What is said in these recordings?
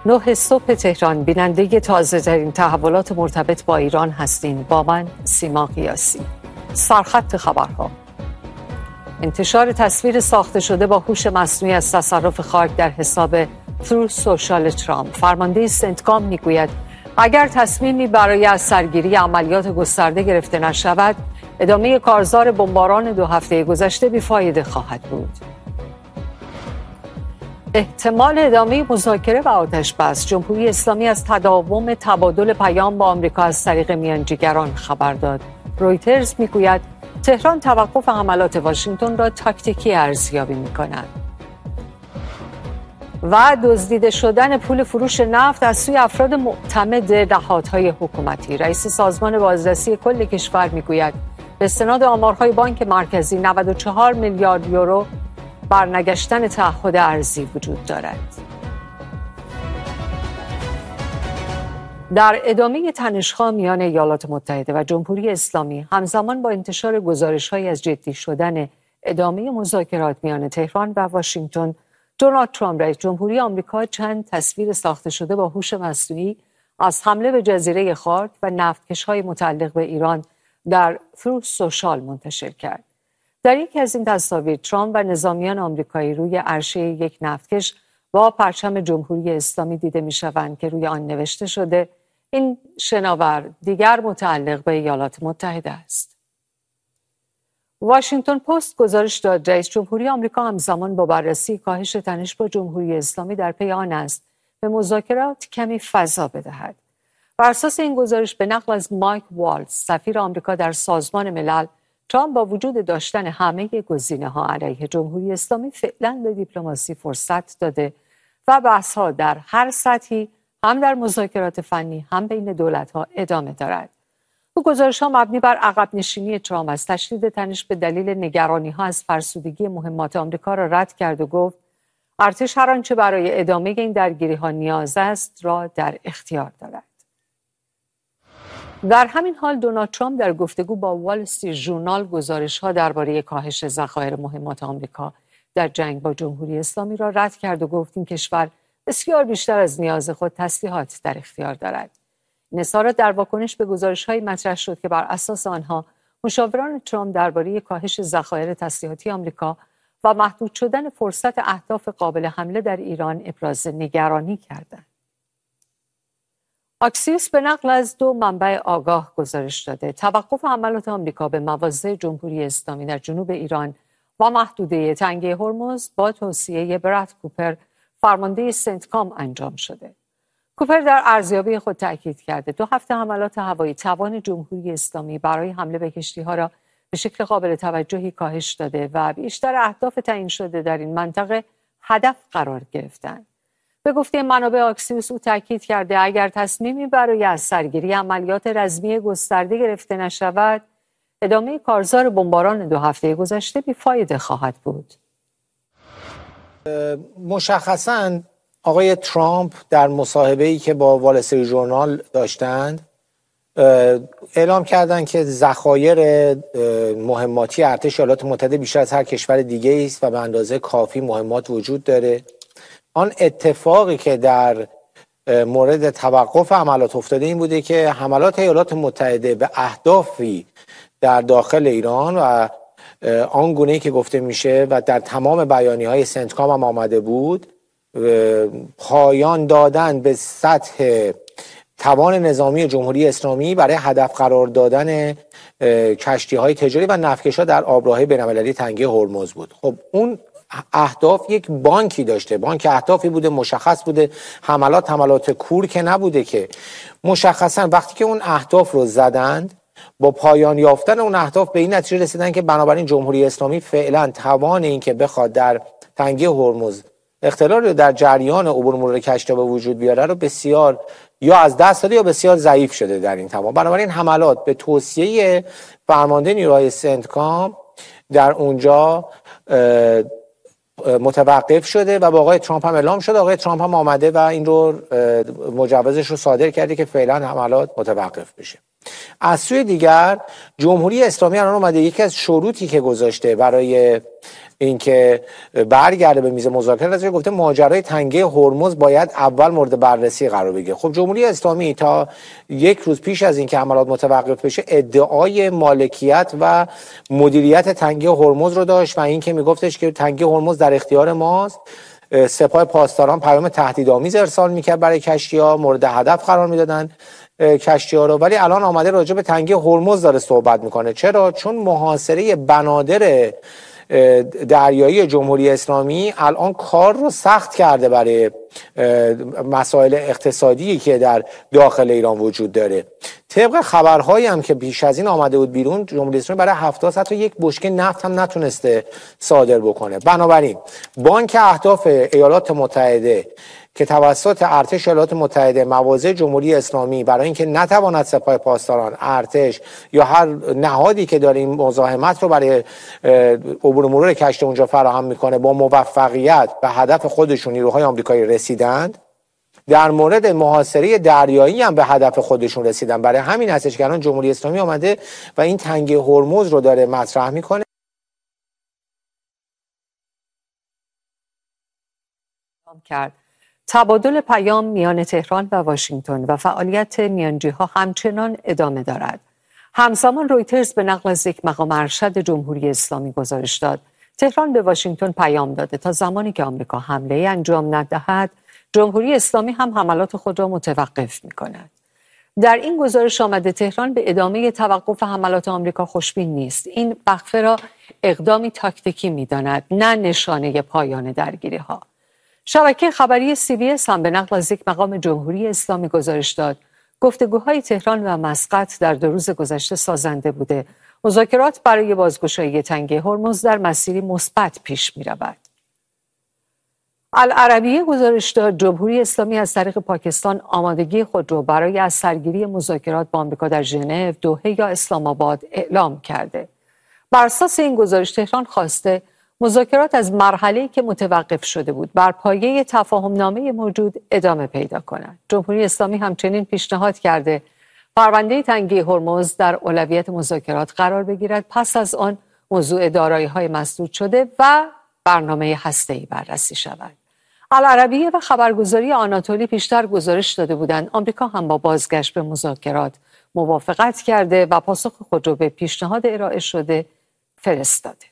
9 صبح تهران، بیننده تازه ترین تحولات مرتبط با ایران هستین. با من سیما قیاسی. سرخط خبرها: انتشار تصویر ساخته شده با هوش مصنوعی از تصرف خاک در حساب ترو سوشال ترامپ. فرمانده سنتکام میگوید اگر تصمیمی برای از سرگیری عملیات گسترده گرفته نشود، ادامه کارزار بمباران 2 هفته گذشته بیفایده خواهد بود. احتمال ادامه مذاکره و آتش‌بس: جمهوری اسلامی از تداوم تبادل پیام با آمریکا از طریق میانجیگران خبر داد. رویترز میگوید تهران توقف حملات واشنگتن را تاکتیکی ارزیابی می‌کند. و دزدیده شدن پول فروش نفت از سوی افراد معتمد نهادهای حکومتی. رئیس سازمان بازرسی کل کشور میگوید به استناد آمارهای بانک مرکزی 94 میلیارد یورو برنگشتن تعهد ارزی وجود دارد. در ادامه تنش‌ها میان ایالات متحده و جمهوری اسلامی، همزمان با انتشار گزارش‌هایی از جدی شدن ادامه مذاکرات میان تهران و واشنگتن، دونالد ترامپ رئیس جمهوری آمریکا چند تصویر ساخته شده با هوش مصنوعی از حمله به جزیره خارک و نفتکش‌های متعلق به ایران در ترو سوشال منتشر کرد. در یکی از این تصاویر، ترامپ و نظامیان آمریکایی روی عرشه یک نفتکش با پرچم جمهوری اسلامی دیده می‌شوند که روی آن نوشته شده این شناور دیگر متعلق به ایالات متحده است. واشنگتن پست گزارش داد رئیس جمهوری آمریکا همزمان با بررسی کاهش تنش با جمهوری اسلامی در پی آن است به مذاکرات کمی فضا بدهد. بر اساس این گزارش به نقل از مایک والتز، سفیر آمریکا در سازمان ملل، ترامپ با وجود داشتن همه گزینه‌ها علیه جمهوری اسلامی فعلا به دیپلماسی فرصت داده و بحث‌ها در هر سطحی هم در مذاکرات فنی هم بین دولت‌ها ادامه دارد. او گزارش‌ها مبنی بر عقب نشینی ترامپ از تشدید تنش به دلیل نگرانی‌ها از فرسودگی مهمات آمریکا را رد کرد و گفت ارتش هر آنچه برای ادامه این درگیری‌ها نیاز است را در اختیار دارد. در همین حال دونالد ترامپ در گفتگو با وال استریت ژورنال گزارش‌ها درباره کاهش ذخایر مهمات آمریکا در جنگ با جمهوری اسلامی را رد کرد و گفت این کشور بسیار بیشتر از نیاز خود تسلیحات در اختیار دارد. این اظهارات در واکنش به گزارش‌هایی مطرح شد که بر اساس آنها مشاوران ترامپ درباره کاهش ذخایر تسلیحاتی آمریکا و محدود شدن فرصت اهداف قابل حمله در ایران ابراز نگرانی کردند. آکسیوس به نقل از 2 منبع آگاه گزارش داده توقف حملات آمریکا به مواضع جمهوری اسلامی در جنوب ایران و محدوده تنگه هرمز با توصیه براد کوپر، فرمانده سنتکام، انجام شده. کوپر در ارزیابی خود تاکید کرده 2 هفته حملات هوایی توان جمهوری اسلامی برای حمله به کشتی‌ها را به شکل قابل توجهی کاهش داده و بیشتر اهداف تعیین شده در این منطقه هدف قرار گرفتند. به گفته منابع آکسیوس، او تاکید کرده اگر تصمیمی برای از سرگیری عملیات رزمی گسترده گرفته نشود، ادامه کارزار بمباران 2 هفته گذشته بیفایده خواهد بود. مشخصاً آقای ترامپ در مصاحبه‌ای که با وال استریت ژورنال داشتند اعلام کردند که ذخایر مهماتی ارتش ایالات متحده بیشتر از هر کشور دیگه است و به اندازه کافی مهمات وجود داره. آن اتفاقی که در مورد توقف حملات افتاده این بوده که حملات ایالات متحده به اهدافی در داخل ایران و آن گونه‌ای که گفته میشه و در تمام بیانیه‌های سنتکام هم آمده بود، پایان دادن به سطح توان نظامی جمهوری اسلامی برای هدف قرار دادن کشتی‌های تجاری و نفتکش‌ها در آبراههای بین‌المللی تنگه هرمز بود. خب اون اهداف یک بانکی داشته، بانک اهدافی بوده، مشخص بوده. حملات کور که نبوده که. مشخصا وقتی که اون اهداف رو زدند، با پایان یافتن اون اهداف به این نتیجه رسیدن که بنابراین جمهوری اسلامی فعلا توان این که بخواد در تنگه هرمز اختلال رو در جریان عبور مرور کشتی‌ها به وجود بیاره رو بسیار یا از دست داده یا بسیار ضعیف شده در این توان. بنابراین حملات به توصیه فرمانده نیروهای سنتکام در اونجا متوقف شده و با آقای ترامپ هم اعلام شده. آقای ترامپ هم آمده و این رو مجوزش رو صادر کرده که فعلا حملات متوقف بشه. از سوی دیگر جمهوری اسلامی الان اومده یکی از شروطی که گذاشته برای اینکه برگرده به میز مذاکره، گفته ماجرای تنگه هرمز باید اول مورد بررسی قرار بگیره. خب جمهوری اسلامی تا یک روز پیش از اینکه حملات متوقف بشه ادعای مالکیت و مدیریت تنگه هرمز رو داشت و اینکه میگفتش که تنگه هرمز در اختیار ماست. سپاه پاسداران پیام تهدیدآمیز ارسال میکرد برای کشتی‌ها، مورد هدف قرار میدادن کشتی‌ها رو، ولی الان آمده راجع به تنگه هرمز داره صحبت میکنه. چرا؟ چون محاصره بنادر دریایی جمهوری اسلامی الان کار رو سخت کرده برای مسائل اقتصادی که در داخل ایران وجود داره. طبق خبرهایی هم که پیش از این آمده بود بیرون، جمهوری اسلامی برای 70 حتی یک بشکه نفت هم نتونسته صادر بکنه. بنابراین بانک اهداف ایالات متحده که توسط ارتش ایالات متحده مواضع جمهوری اسلامی برای اینکه نتواند سپاه پاسداران، ارتش یا هر نهادی که داره این مزاحمت رو برای عبور مرور کشتی اونجا فراهم میکنه با موفقیت به هدف خودشون نیروهای آمریکایی رسیدند، در مورد محاصره دریایی هم به هدف خودشون رسیدن. برای همین هستش که الان جمهوری اسلامی آمده و این تنگه هرمز رو داره مطرح میکنه. تبادل پیام میان تهران و واشنگتن و فعالیت میانجی‌ها همچنان ادامه دارد. همزمان رویترز به نقل از یک مقام ارشد جمهوری اسلامی گزارش داد تهران به واشنگتن پیام داده تا زمانی که آمریکا حمله انجام ندهد، جمهوری اسلامی هم حملات خود را متوقف می‌کند. در این گزارش آمده تهران به ادامه توقف حملات آمریکا خوشبین نیست. این وقفه را اقدامی تاکتیکی می‌داند، نه نشانه پایان درگیری‌ها. شبکه خبری CBS هم به نقل از یک مقام جمهوری اسلامی گزارش داد گفتگوهای تهران و مسقط در 2 روز گذشته سازنده بوده. مذاکرات برای بازگشایی تنگه هرمز در مسیری مثبت پیش می‌رود. العربیه گزارش داد جمهوری اسلامی از طریق پاکستان آمادگی خود را برای از سرگیری مذاکرات با آمریکا در ژنو، دوحه یا اسلام آباد اعلام کرده. بر اساس این گزارش تهران خواسته مذاکرات از مرحله‌ای که متوقف شده بود بر پایه تفاهم‌نامه موجود ادامه پیدا کند. جمهوری اسلامی همچنین پیشنهاد کرده پرونده تنگه هرمز در اولویت مذاکرات قرار بگیرد، پس از آن موضوع دارایی‌های مسدود شده و برنامه هسته‌ای بررسی شود. العربیه و خبرگزاری آناتولی پیشتر گزارش داده بودند آمریکا هم با بازگشت به مذاکرات موافقت کرده و پاسخ خود را به پیشنهاد ارائه شده فرستاده.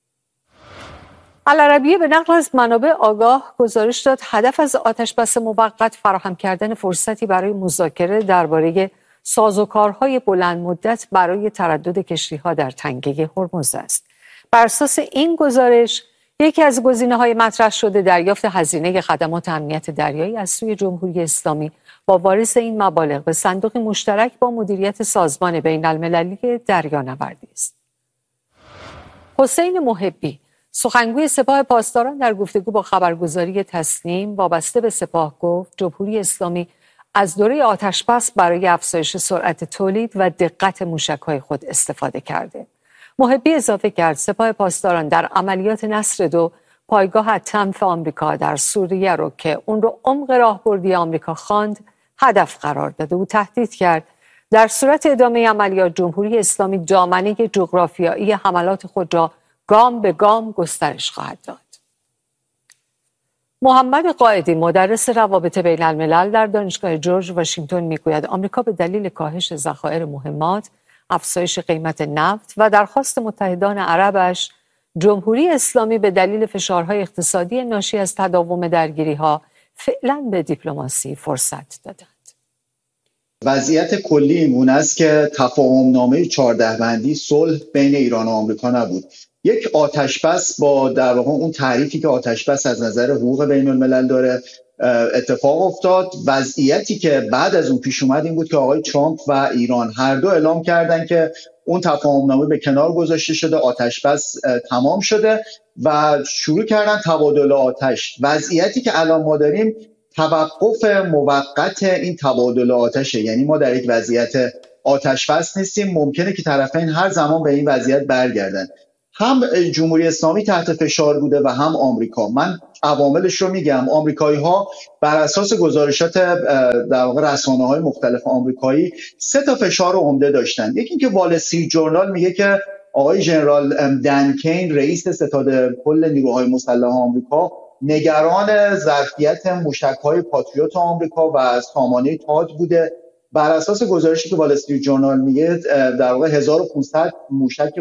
العربیه به نقل از منابع آگاه گزارش داد هدف از آتشبس موقت فراهم کردن فرصتی برای مذاکره درباره سازوکارهای بلند مدت برای تردد کشتی‌ها در تنگه هرمز است. بر اساس این گزارش یکی از گزینه‌های مطرح شده دریافت هزینه خدمات امنیت دریایی از سوی جمهوری اسلامی با واریز این مبالغ به صندوق مشترک با مدیریت سازمان بین‌المللی دریانوردی است. حسین محبی سخنگوی سپاه پاسداران در گفتگو با خبرگزاری تسنیم وابسته به سپاه گفت جمهوری اسلامی از دوره آتشبس برای افزایش سرعت تولید و دقت موشک‌های خود استفاده کرده. محبی اضافه کرد سپاه پاسداران در عملیات نصر 2 پایگاه تنف آمریکا در سوریه رو که اون رو عمق راهبردی آمریکا خواند هدف قرار داده و تهدید کرد در صورت ادامه عملیات جمهوری اسلامی دامنه جغرافیایی حملات خود را گام به گام گسترش خواهد داد. محمد قائدی مدرس روابط بین الملل در دانشگاه جورج واشنگتن میگوید آمریکا به دلیل کاهش ذخایر مهمات، افزایش قیمت نفت و درخواست متحدان عربش، جمهوری اسلامی به دلیل فشارهای اقتصادی ناشی از تداوم درگیری‌ها فعلا به دیپلماسی فرصت دادند. وضعیت کلی این گونه است که تفاهم‌نامه 14 بندی صلح بین ایران و آمریکا نبود. یک آتشبس با در واقع اون تعریفی که آتشبس از نظر حقوق بین الملل داره اتفاق افتاد. وضعیتی که بعد از اون پیش اومد این بود که آقای ترامپ و ایران هر دو اعلام کردن که اون تفاهم‌نامه به کنار گذاشته شده، آتشبس تمام شده و شروع کردن تبادل آتش. وضعیتی که الان ما داریم توقف موقت این تبادل آتشه، یعنی ما در یک وضعیت آتشبس نیستیم. ممکنه که طرفین هر زمان به این وضعیت برگردن. هم جمهوری اسلامی تحت فشار بوده و هم آمریکا. من عواملش رو میگم. آمریکایی‌ها بر اساس گزارشات در واقع رسانه‌های مختلف آمریکایی 3 تا فشار عمده داشتن. یکی اینکه وال استریت جورنال میگه که آقای ژنرال دن کین رئیس ستاد کل نیروهای مسلح آمریکا نگران ظرفیت موشک‌های پاتریوت آمریکا و سامانه تاج بوده. بر اساس گزارشی که وال استریت جورنال میگه در واقع 1500 موشک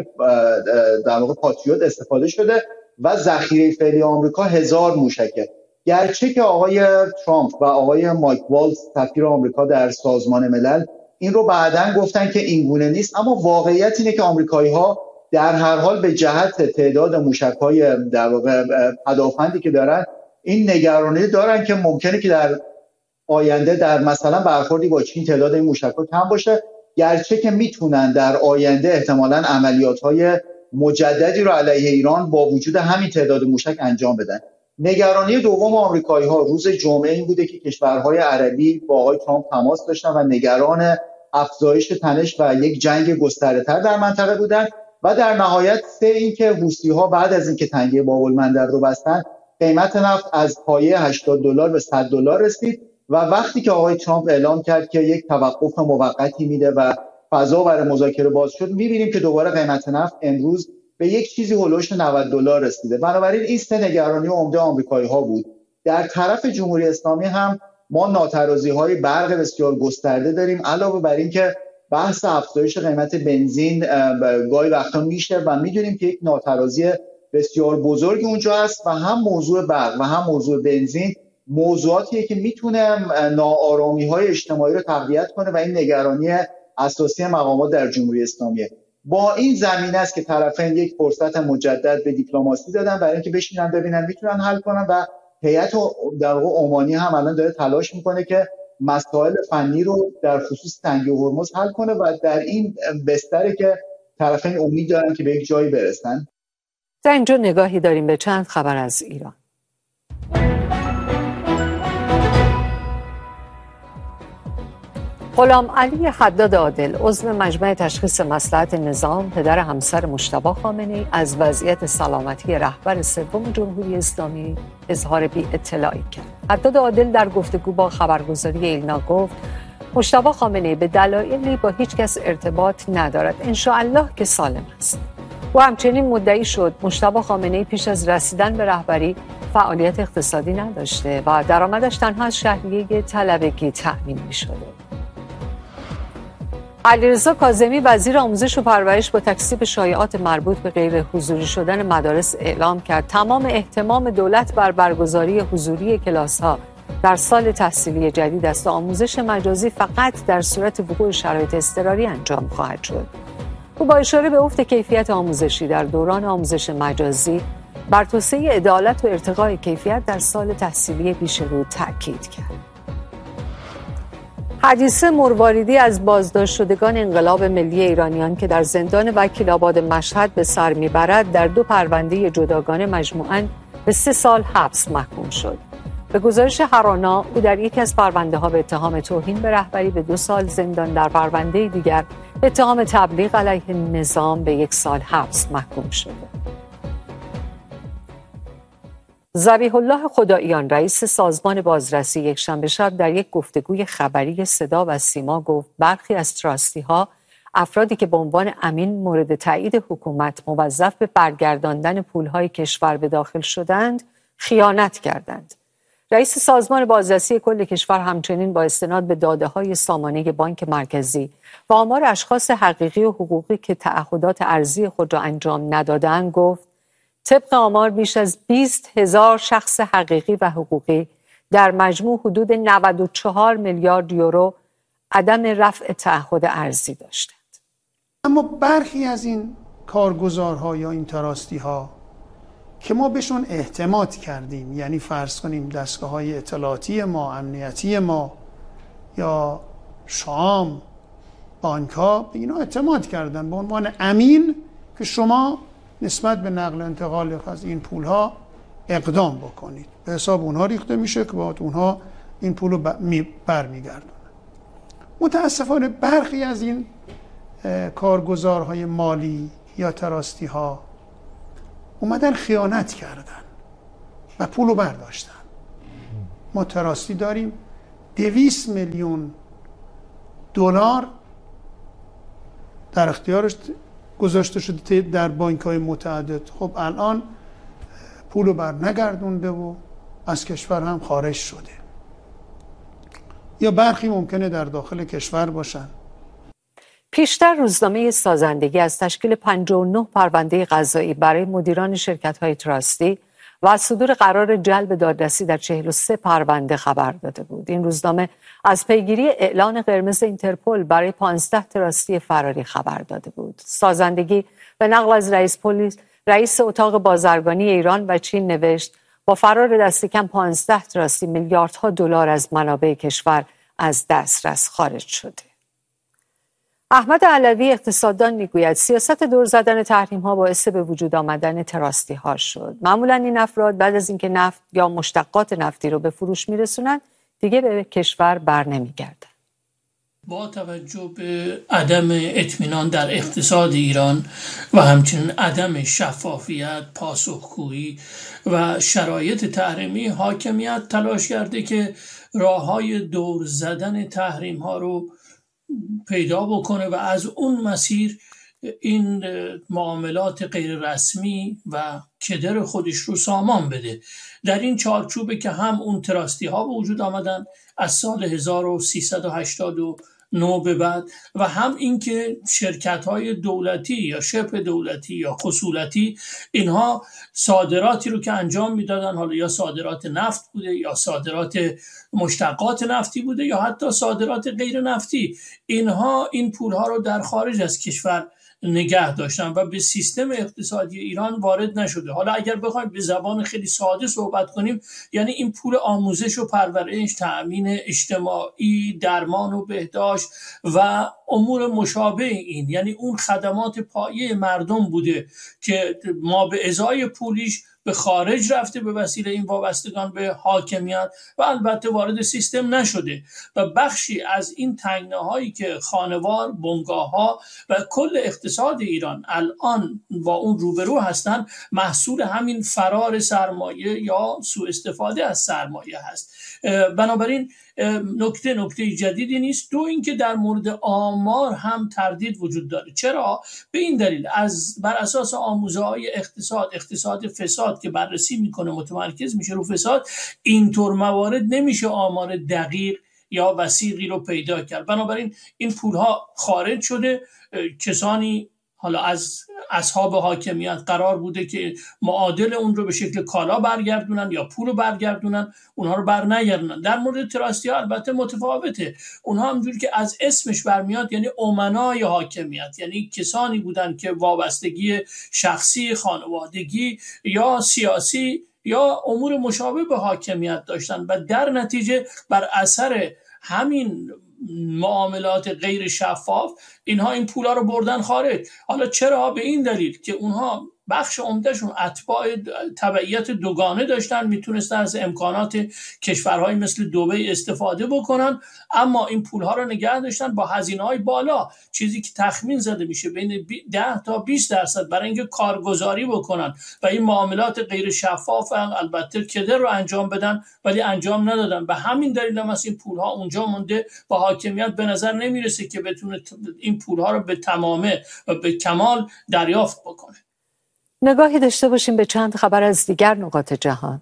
در واقع پاتریوت استفاده شده و ذخیره فعلی آمریکا 1000 موشکه. گرچه که آقای ترامپ و آقای مایک والز سفیر آمریکا در سازمان ملل این رو بعداً گفتن که این گونه نیست، اما واقعیت اینه که آمریکایی‌ها در هر حال به جهت تعداد موشک‌های در واقع پدافندی که دارن این نگرانی دارن که ممکنه که در آینده در مثلا برخوردی با چین تعداد این موشک‌ها کم باشه، گرچه که میتونن در آینده احتمالاً عملیات‌های مجددی رو علیه ایران با وجود همین تعداد موشک انجام بدن. نگرانی دوم آمریکایی‌ها روز جمعه این بوده که کشورهای عربی با آقای ترامپ تماس داشتن و نگران افزایش تنش و یک جنگ گسترده‌تر در منطقه بودند و در نهایت اینکه حوثی‌ها بعد از اینکه تنگه باب‌المندب رو بستن قیمت نفت از پایه $80 به $100 رسید و وقتی که آقای ترامپ اعلام کرد که یک توقف موقتی میده و فضا برای مذاکره باز شد، می‌بینیم که دوباره قیمت نفت امروز به یک چیزی هولوش $90 رسیده. بنابراین این سه نگرانی عمده آمریکایی‌ها بود. در طرف جمهوری اسلامی هم ما ناترازی‌های برق بسیار گسترده داریم، علاوه بر این که بحث افزایش قیمت بنزین گاهی وقتا میشه و میدونیم که یک ناترازی بسیار بزرگی اونجا هست و هم موضوع برق و هم موضوع بنزین موضوعاتیه که میتونه ناآرامی‌های اجتماعی رو تقویت کنه و این نگرانی اساسی مقامات در جمهوری اسلامیه. با این زمینه است که طرفین یک فرصت مجدد به دیپلماسی دادن برای اینکه بشینن ببینن میتونن حل کنن و هیئت در واقع عمانی هم الان داره تلاش میکنه که مسائل فنی رو در خصوص تنگه هرمز حل کنه و در این بستره که طرفین امید دارن که به یک جایی برسن. در اینجا نگاهی داریم به چند خبر از ایران. غلام علی حداد عادل عضو مجمع تشخیص مصلحت نظام پدر همسر مجتبی خامنه‌ای از وضعیت سلامتی رهبر سوم جمهوری اسلامی اظهار بی‌اطلاعی کرد. حداد عادل در گفتگو با خبرگزاری ایلنا گفت مجتبی خامنه‌ای به دلایلی با هیچ کس ارتباط ندارد، انشاءالله که سالم است. او همچنین مدعی شد مجتبی خامنه‌ای پیش از رسیدن به رهبری فعالیت اقتصادی نداشته و درآمدش تنها از شهریه طلبگی تأمین می‌شده. علیرضا کاظمی وزیر آموزش و پرورش با تکذیب شایعات مربوط به غیر حضوری شدن مدارس اعلام کرد تمام اهتمام دولت بر برگزاری حضوری کلاس‌ها در سال تحصیلی جدید است و آموزش مجازی فقط در صورت وقوع شرایط اضطراری انجام خواهد شد. او با اشاره به افت کیفیت آموزشی در دوران آموزش مجازی بر توسعه عدالت و ارتقای کیفیت در سال تحصیلی پیش رو تاکید کرد. حدیثه مرواریدی از بازداشت شدگان انقلاب ملی ایرانیان که در زندان وکیل‌آباد مشهد به سر میبرد در 2 پرونده جداگانه مجموعاً به 3 سال حبس محکوم شد. به گزارش هرانا او در یکی از پرونده‌ها به اتهام توهین به رهبری به 2 سال زندان، در پرونده دیگر به اتهام تبلیغ علیه نظام به 1 سال حبس محکوم شده. ذبیح الله خداییان رئیس سازمان بازرسی یکشنبه شب در یک گفتگوی خبری صدا و سیما گفت برخی از تراستی‌ها افرادی که به عنوان امین مورد تایید حکومت موظف به برگرداندن پول‌های کشور به داخل شدند خیانت کردند. رئیس سازمان بازرسی کل کشور همچنین با استناد به داده‌های سامانه بانک مرکزی و آمار اشخاص حقیقی و حقوقی که تعهدات ارزی خود را انجام ندادند گفت طبق آمار بیش از 20,000 شخص حقیقی و حقوقی در مجموع حدود 94 میلیارد یورو عدم رفع تعهد ارزی داشتند. اما برخی از این کارگزارها یا این تراستی‌ها که ما بهشون اعتماد کردیم، یعنی فرض کنیم دستگاه‌های اطلاعاتی ما، امنیتی ما یا شام، بانک‌ها به اینا اعتماد کردن به عنوان امین که شما نسبت به نقل و انتقال از این پول‌ها اقدام بکنید. به حساب اونها ریخته میشه که باید اونها این پول رو برمیگردونن. متاسفانه برخی از این کارگزارهای مالی یا تراستی‌ها اومدن خیانت کردن و پول رو برداشتن. ما تراستی داریم 200 میلیون دلار در اختیارش گذاشته شده در بانک‌های متعدد. خب الان پولو بر نگردونده و از کشور هم خارج شده، یا برخی ممکنه در داخل کشور باشن. پیشتر روزنامه سازندگی از تشکیل 59 پرونده قضایی برای مدیران شرکت‌های تراستی و از صدور قرار جلب دادرسی در 43 پرونده خبر داده بود. این روزنامه از پیگیری اعلان قرمز اینترپل برای 15 تراستی فراری خبر داده بود. سازندگی به نقل از رئیس اتاق بازرگانی ایران و چین نوشت با فرار دست کم 15 تراستی میلیاردها دلار از منابع کشور از دسترس خارج شده. احمد علوی اقتصاددان میگوید سیاست دور زدن تحریم‌ها باعث به وجود آمدن تراستی‌ها شد. معمولاً این افراد بعد از اینکه نفت یا مشتقات نفتی رو به فروش میرسونن دیگه به کشور بر نمیگردن. با توجه به عدم اطمینان در اقتصاد ایران و همچنین عدم شفافیت، پاسخگویی و شرایط تحریمی، حاکمیت تلاش کرده که راه‌های دور زدن تحریم‌ها رو پیدا بکنه و از اون مسیر این معاملات غیر رسمی و کدر خودش رو سامان بده. در این چارچوبه که هم اون تراستی ها به وجود آمدن از سال 1389 به بعد و هم اینکه شرکت های دولتی یا شبه دولتی یا خصولتی اینها صادراتی رو که انجام میدادن، حالا یا صادرات نفت بوده یا صادرات مشتقات نفتی بوده یا حتی صادرات غیر نفتی، اینها این پولها رو در خارج از کشور نگه داشتن و به سیستم اقتصادی ایران وارد نشده. حالا اگر بخوایم به زبان خیلی ساده صحبت کنیم، یعنی این پول آموزش و پرورش، تأمین اجتماعی، درمان و بهداشت و امور مشابه این، یعنی اون خدمات پایه مردم بوده که ما به ازای پولیش به خارج رفته به وسیله این وابستگان به حاکمیت و البته وارد سیستم نشده و بخشی از این تنگناهایی که خانوار، بنگاه‌ها و کل اقتصاد ایران الان با اون روبرو هستن محصول همین فرار سرمایه یا سوء استفاده از سرمایه هست. بنابراین نکته جدیدی نیست. دو اینکه در مورد آمار هم تردید وجود داره. چرا؟ به این دلیل بر اساس آموزه‌های اقتصاد فساد که بررسی میکنه، متمرکز میشه رو فساد، اینطور موارد نمیشه آمار دقیق یا وثیقی رو پیدا کرد. بنابراین این پولها خارج شده، کسانی حالا از اصحاب حاکمیت قرار بوده که معادل اون رو به شکل کالا برگردونن یا پول رو برگردونن، اونها رو بر نگردونن. در مورد تراستی ها البته متفاوته. اونها همجور که از اسمش برمیاد یعنی امنای حاکمیت، یعنی کسانی بودن که وابستگی شخصی، خانوادگی یا سیاسی یا امور مشابه به حاکمیت داشتن و در نتیجه بر اثر همین معاملات غیر شفاف اینها این پولا رو بردن خارج. حالا چرا؟ به این دلیل که اونها بخش عمدهشون اتباع تبعیت دوگانه داشتن، میتونستن از امکانات کشورهای مثل دبی استفاده بکنن، اما این پولها رو نگه داشتن با هزینه‌های بالا، چیزی که تخمین زده میشه بین 10 تا 20% برای اینکه کارگزاری بکنن و این معاملات غیر شفاف البته کدر رو انجام بدن، ولی انجام ندادن. به همین دلیل هم این پولها اونجا مونده و حاکمیت به نظر نمیرسه که بتونه این پولها رو به تمامه و به کمال دریافت بکنه. نگاهی داشته باشیم به چند خبر از دیگر نقاط جهان.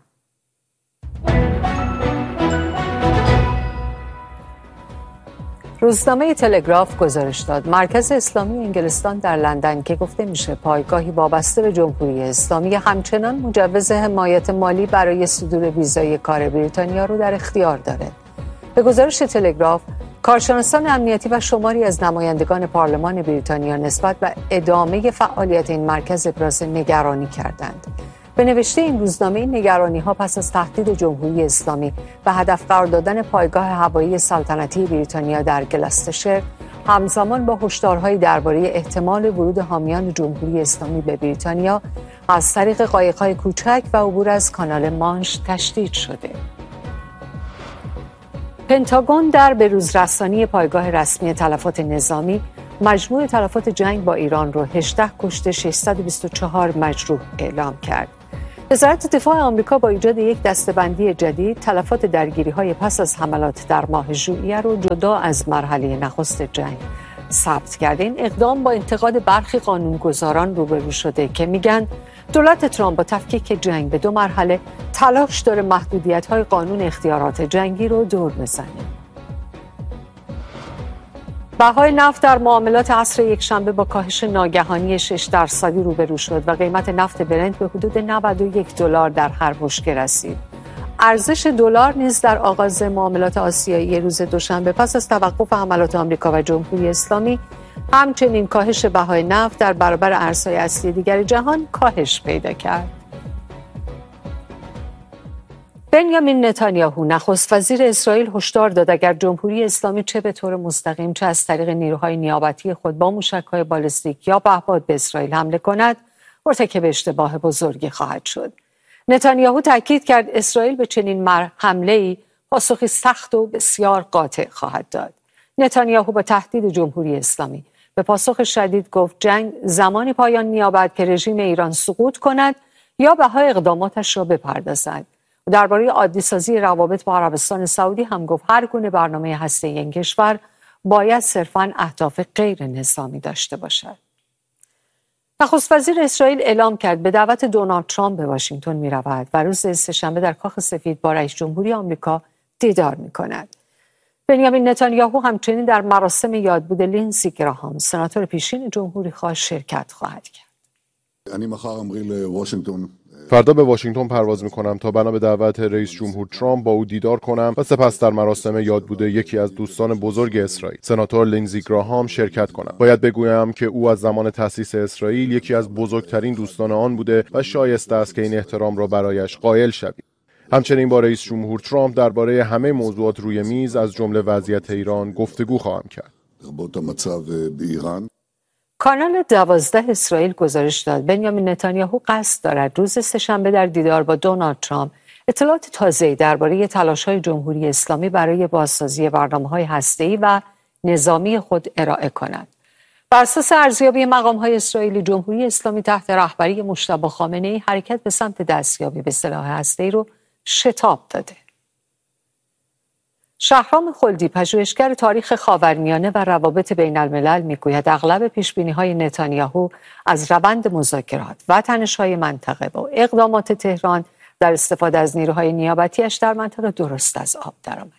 روزنامه تلگراف گزارش داد مرکز اسلامی انگلستان در لندن که گفته میشه پایگاهی وابسته به جمهوری اسلامی همچنان مجوز حمایت مالی برای صدور ویزای کار بریتانیا رو در اختیار داره. به گزارش تلگراف، کارشناسان امنیتی و شماری از نمایندگان پارلمان بریتانیا نسبت به ادامه فعالیت این مرکز ابراز نگرانی کردند. به نوشته این روزنامه، این نگرانی‌ها پس از تهدید جمهوری اسلامی و هدف قرار دادن پایگاه هوایی سلطنتی بریتانیا در گلسترشایر همزمان با هشدارهای درباره احتمال ورود حامیان جمهوری اسلامی به بریتانیا از طریق قایق‌های کوچک و عبور از کانال مانش تشدید شده. پنتاگون در بروزرسانی پایگاه رسمی تلفات نظامی مجموع تلفات جنگ با ایران رو 18 کشته 624 مجروح اعلام کرد. وزارت دفاع آمریکا با ایجاد یک دسته‌بندی جدید تلفات درگیری‌های پس از حملات در ماه ژوئیه رو جدا از مرحله نخست جنگ ثبت کرده. این اقدام با انتقاد برخی قانونگذاران روبرو شده که میگن دولت ترامپ با تفکیک جنگ به 2 مرحله تلاش داره محدودیت‌های قانون اختیارات جنگی رو دور بزنه. بهای نفت در معاملات عصر یکشنبه با کاهش ناگهانی 6% روبرو شد و قیمت نفت برنت به حدود $91 در هر بشکه رسید. ارزش دلار نیز در آغاز معاملات آسیایی روز دوشنبه پس از توقف حملات آمریکا و جمهوری اسلامی همچنین کاهش بهای نفت در برابر ارزهای اصلی دیگر جهان کاهش پیدا کرد. بنیامین نتانیاهو نخست وزیر اسرائیل هشدار داد اگر جمهوری اسلامی چه به طور مستقیم چه از طریق نیروهای نیابتی خود با موشک‌های بالستیک یا پهپاد به اسرائیل حمله کند مرتکب اشتباه بزرگی خواهد شد. نتانیاهو تاکید کرد اسرائیل به چنین حمله‌ای پاسخی سخت و بسیار قاطع خواهد داد. نتانیاهو با تهدید جمهوری اسلامی به پاسخ شدید گفت جنگ زمانی پایان می‌یابد که رژیم ایران سقوط کند یا بهای اقداماتش را بپردازد. و درباره عادی‌سازی روابط با عربستان سعودی هم گفت هر گونه برنامه هسته‌ای این کشور باید صرفاً اهداف غیر نظامی داشته باشد. نخست وزیر اسرائیل اعلام کرد به دعوت دونالد ترامپ به واشنگتن می‌رود و روز سه‌شنبه در کاخ سفید با رئیس جمهوری آمریکا دیدار می‌کند. بنیامین نتانیاهو همچنین در مراسم یادبود لینزی گراهام سناتور پیشین جمهوری‌خواه شرکت خواهد کرد. فردا به واشنگتن پرواز میکنم تا بنا به دعوت رئیس جمهور ترامپ با او دیدار کنم و سپس در مراسم یادبود یکی از دوستان بزرگ اسرائیل سناتور لینزی گراهام شرکت کنم. باید بگویم که او از زمان تأسیس اسرائیل یکی از بزرگترین دوستان آن بوده و شایسته است که این احترام را برایش قائل شویم. همچنین با رئیس جمهور ترامپ درباره همه موضوعات روی میز از جمله وضعیت ایران گفتگو خواهم کرد. کانال 12 اسرائیل گزارش داد بنیامین نتانیاهو قصد دارد روز سه‌شنبه در دیدار با دونالد ترامپ اطلاعات تازه‌ای درباره تلاش‌های جمهوری اسلامی برای بازسازی برنامه‌های هسته‌ای و نظامی خود ارائه کند. بر اساس ارزیابی مقام‌های اسرائیلی جمهوری اسلامی تحت رهبری مجتبی خامنه‌ای حرکت به سمت دستیابی به سلاح هسته‌ای رو شتاب داده. شهرام خلدی پژوهشگر تاریخ خاورمیانه و روابط بین الملل میگوید اغلب پیشبینی‌های نتانیاهو از روند مذاکرات و تنش‌های منطقه و اقدامات تهران در استفاده از نیروهای نیابتیش در منطقه درست از آب درآمده.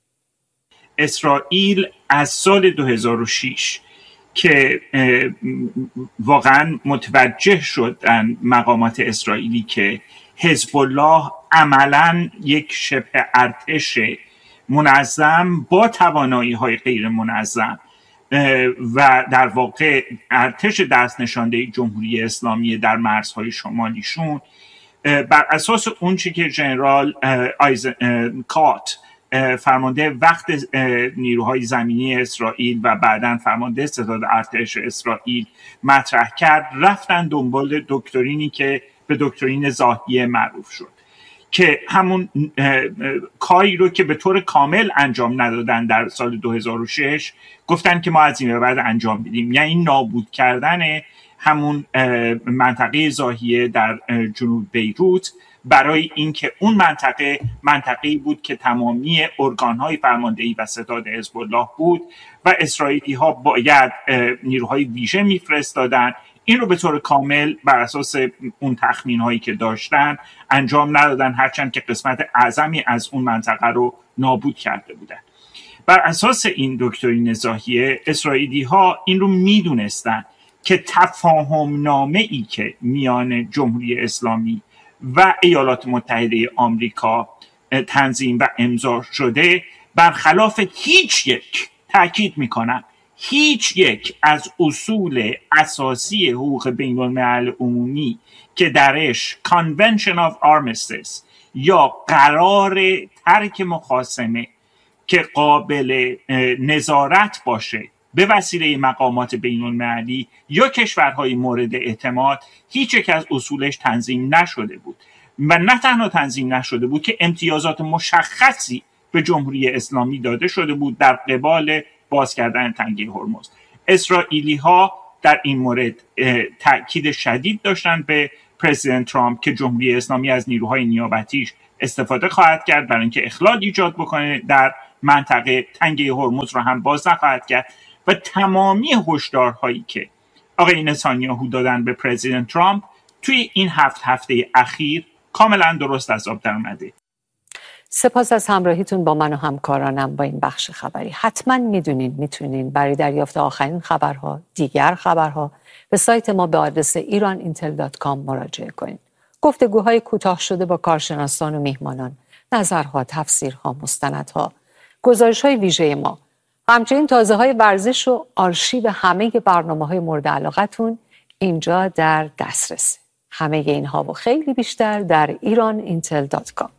اسرائیل از سال 2006 که واقعا متوجه شدن مقامات اسرائیلی که حزب الله عملاً یک شبه ارتش منظم با توانایی‌های غیر منظم و در واقع ارتش دست نشانده جمهوری اسلامی در مرزهای شمالیشون بر اساس اون چی که ژنرال کات فرمانده وقت نیروهای زمینی اسرائیل و بعداً فرمانده ستاد ارتش اسرائیل مطرح کرد رفتن دنبال دکترینی که به دکترین زاهیه معروف شد که همون کاری رو که به طور کامل انجام ندادن در سال 2006 گفتن که ما از این به بعد انجام بدیم، یعنی نابود کردن همون منطقه زاهیه در جنوب بیروت برای اینکه اون منطقه‌ای بود که تمامی ارگان‌های فرماندهی و ستاد حزب الله بود و اسرائیلی‌ها باید نیروهای ویژه می‌فرستادن. این رو به طور کامل بر اساس اون تخمین‌هایی که داشتن انجام ندادن، هرچند که قسمت اعظمی از اون منطقه رو نابود کرده بودن. بر اساس این دکترین زاهیه اسرائیلی‌ها این رو می‌دونستن که تفاهم نامه‌ای که میان جمهوری اسلامی و ایالات متحده آمریکا تنظیم و امضا شده برخلاف تأکید می‌کنم هیچ یک از اصول اساسی حقوق بین الملل عمومی که درش Convention of Armistice یا قرار ترک مخاصمه که قابل نظارت باشه به وسیله مقامات بین المللی یا کشورهای مورد اعتماد، هیچ یک از اصولش تنظیم نشده بود و نه تنها تنظیم نشده بود که امتیازات مشخصی به جمهوری اسلامی داده شده بود در قبال باز کردن تنگه هرمز. اسرائیلی ها در این مورد تأکید شدید داشتن به پرزیدنت ترامپ که جمهوری اسلامی از نیروهای نیابتیش استفاده خواهد کرد برای اینکه اخلال ایجاد بکنه در منطقه، تنگه هرمز رو هم باز نخواهد کرد و تمامی هشدارهایی که آقای نتانیاهو دادن به پرزیدنت ترامپ توی این 7 هفته اخیر کاملا درست از آب در اومده. سپاس از همراهیتون با من و همکارانم با این بخش خبری. حتما میتونین برای دریافت آخرین خبرها، دیگر خبرها به سایت ما به آدرس iranintel.com مراجعه کنید. گفتگوهای کوتاه شده با کارشناسان و میهمانان، نظرها، تفسیرها، مستندها، گزارش‌های ویژه ما، همچنین تازه‌های ورزش و آرشیو همه برنامه‌های مورد علاقتون اینجا در دسترس. همه اینها و خیلی بیشتر در iranintel.com.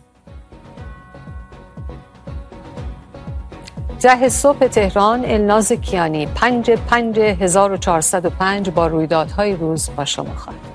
10 صبح تهران، الناز کیانی 5/5405 با رویدادهای روز با شما خواهد.